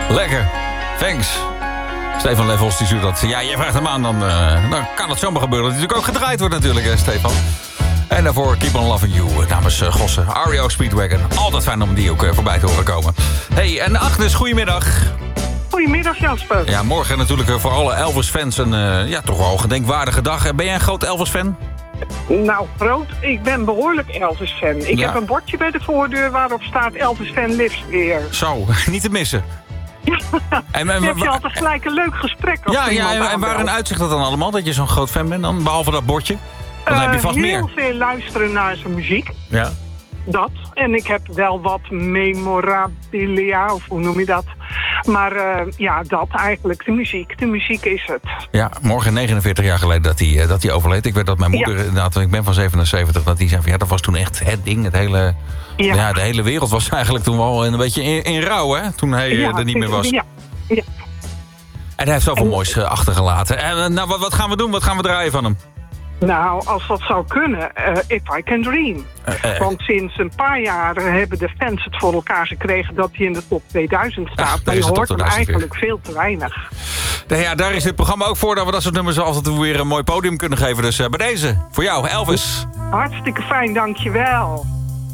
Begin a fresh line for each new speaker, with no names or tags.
Lekker. Thanks. Stefan Levels die stuurt dat. Ja, jij vraagt hem aan, dan kan het zomaar gebeuren. Dat hij natuurlijk ook gedraaid wordt natuurlijk, hè, Stefan. En daarvoor Keep on Loving You namens Gossen. REO Speedwagon. Altijd fijn om die ook voorbij te horen komen. Hey, en Agnes, goedemiddag.
Goedemiddag, Jasper.
Ja, morgen natuurlijk voor alle Elvis-fans een toch wel gedenkwaardige dag. Ben jij een groot Elvis-fan?
Nou, groot. Ik ben behoorlijk Elvis-fan. Ik heb een bordje bij de voordeur waarop staat Elvis-fan lives weer.
Zo, niet te missen.
Ja, en heb je altijd gelijk een leuk gesprek.
En waarin uitzicht dat dan allemaal, dat je zo'n groot fan bent dan? Behalve dat bordje? Dan heb je vast meer.
Heel veel luisteren naar zijn muziek.
Ja.
Dat. En ik heb wel wat memorabilia, of hoe noem je dat? Maar dat eigenlijk. De muziek is het. Ja,
morgen 49 jaar geleden dat hij overleed. Ik weet dat mijn moeder, inderdaad, ik ben van 77, dat die zei van ja, dat was toen echt het ding. Het hele, de hele wereld was eigenlijk toen wel een beetje in rouw, hè? Toen hij er niet meer was. Ja. En hij heeft zoveel moois achtergelaten. En wat gaan we doen? Wat gaan we draaien van hem?
Nou, als dat zou kunnen, If I Can Dream. Want sinds een paar jaar hebben de fans het voor elkaar gekregen dat hij in de top 2000 staat. Maar je hoort hem eigenlijk veel te weinig.
Ja, daar is dit programma ook voor, dat we dat soort nummers altijd weer een mooi podium kunnen geven. Dus bij deze, voor jou, Elvis.
Hartstikke fijn, dankjewel.